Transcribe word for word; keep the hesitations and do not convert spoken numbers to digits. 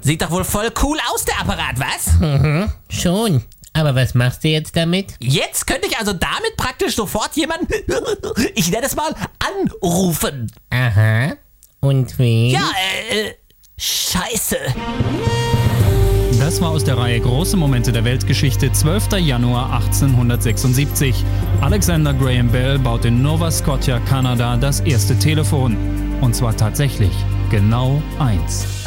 Sieht doch wohl voll cool aus, der Apparat, was? Mhm, schon. Aber was machst du jetzt damit? Jetzt könnte ich also damit praktisch sofort jemanden, ich nenne es mal, anrufen. Aha. Und wen? Ja, äh, scheiße. Das war aus der Reihe Große Momente der Weltgeschichte, zwölfter Januar achtzehnhundertsechsundsiebzig. Alexander Graham Bell baut in Nova Scotia, Kanada, das erste Telefon. Und zwar tatsächlich genau eins.